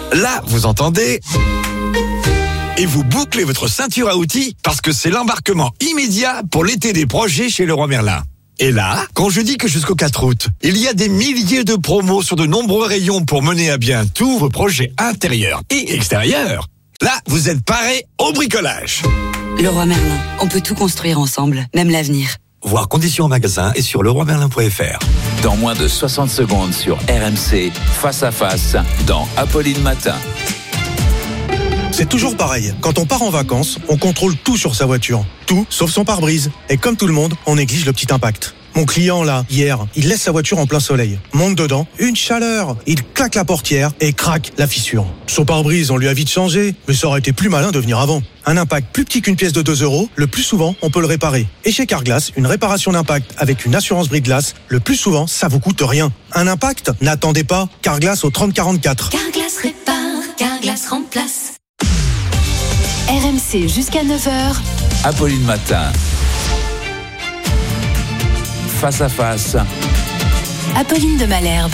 Là, vous entendez? Et vous bouclez votre ceinture à outils parce que c'est l'embarquement immédiat pour l'été des projets chez Leroy Merlin. Et là, quand je dis que jusqu'au 4 août, il y a des milliers de promos sur de nombreux rayons pour mener à bien tous vos projets intérieurs et extérieurs, là, vous êtes parés au bricolage. Leroy Merlin, on peut tout construire ensemble, même l'avenir. Voir conditions en magasin et sur leroymerlin.fr. Dans moins de 60 secondes sur RMC, face à face, dans Apolline Matin. C'est toujours pareil. Quand on part en vacances, on contrôle tout sur sa voiture. Tout, sauf son pare-brise. Et comme tout le monde, on néglige le petit impact. Mon client, là, hier, il laisse sa voiture en plein soleil. Monte dedans, une chaleur. Il claque la portière et craque la fissure. Son pare-brise, on lui a vite changé, mais ça aurait été plus malin de venir avant. Un impact plus petit qu'une pièce de 2 €, le plus souvent, on peut le réparer. Et chez Carglass, une réparation d'impact avec une assurance brise-glace, le plus souvent, ça vous coûte rien. Un impact? N'attendez pas. Carglass au 3044. Carglass répare, Carglass remplace. RMC jusqu'à 9h. Apolline Matin. Face à face. Apolline de Malherbe.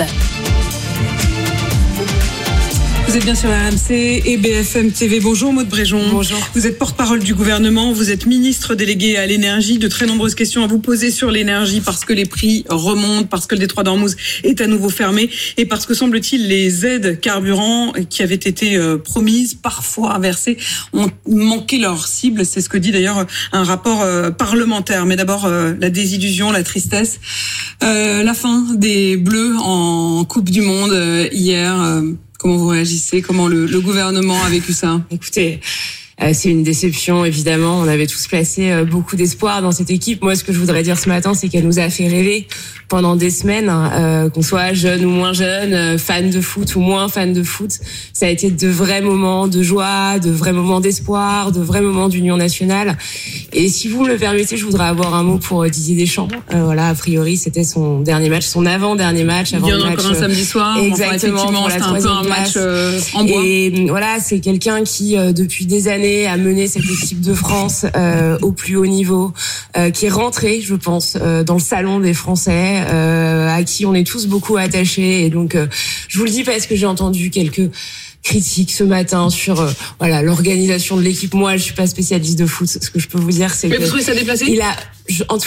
Vous êtes bien sur RMC et BFM TV. Bonjour Maud Bréjon. Bonjour. Vous êtes porte-parole du gouvernement, vous êtes ministre délégué à l'énergie. De très nombreuses questions à vous poser sur l'énergie parce que les prix remontent, parce que le détroit d'Ormuz est à nouveau fermé et parce que semble-t-il les aides carburant qui avaient été promises, parfois versées, ont manqué leur cible. C'est ce que dit d'ailleurs un rapport parlementaire. Mais d'abord la désillusion, la tristesse, la fin des Bleus en Coupe du Monde hier. Comment vous réagissez? Comment le gouvernement a vécu ça? Écoutez, c'est une déception, évidemment. On avait tous placé beaucoup d'espoir dans cette équipe. Moi, ce que je voudrais dire ce matin, c'est qu'elle nous a fait rêver pendant des semaines, qu'on soit jeune ou moins jeune, fan de foot ou moins fan de foot. Ça a été de vrais moments de joie, de vrais moments d'espoir, de vrais moments d'union nationale. Et si vous me le permettez, je voudrais avoir un mot pour Didier Deschamps. Voilà, a priori, c'était son dernier match, son avant-dernier match. Il y en a encore un samedi soir. Exactement, enfin, c'était un peu un match en bois. Et voilà, c'est quelqu'un qui, depuis des années, a mené cette équipe de France au plus haut niveau, qui est rentré, je pense, dans le salon des Français, à qui on est tous beaucoup attachés. Et donc, je vous le dis parce que j'ai entendu quelques critiques ce matin sur l'organisation de l'équipe. Moi, je suis pas spécialiste de foot. Ce que je peux vous dire, c'est Mais que vous trouvez ça déplacé?